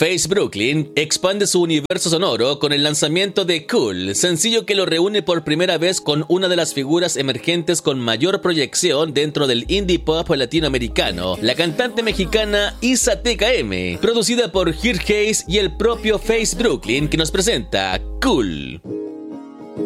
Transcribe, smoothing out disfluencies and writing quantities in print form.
Face Brooklyn expande su universo sonoro con el lanzamiento de Cool, sencillo que lo reúne por primera vez con una de las figuras emergentes con mayor proyección dentro del indie pop latinoamericano, la cantante mexicana Isa TKM, producida por Hear Hayes y el propio Face Brooklyn, que nos presenta Cool.